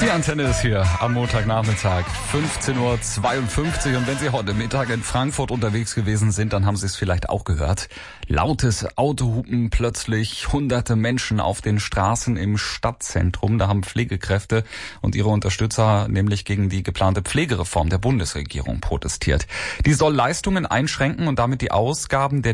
Die Antenne ist hier am Montagnachmittag, 15:52 Uhr. Und wenn Sie heute Mittag in Frankfurt unterwegs gewesen sind, dann haben Sie es vielleicht auch gehört. Lautes Autohupen, plötzlich hunderte Menschen auf den Straßen im Stadtzentrum. Da haben Pflegekräfte und ihre Unterstützer nämlich gegen die geplante Pflegereform der Bundesregierung protestiert. Die soll Leistungen einschränken und damit die Ausgaben der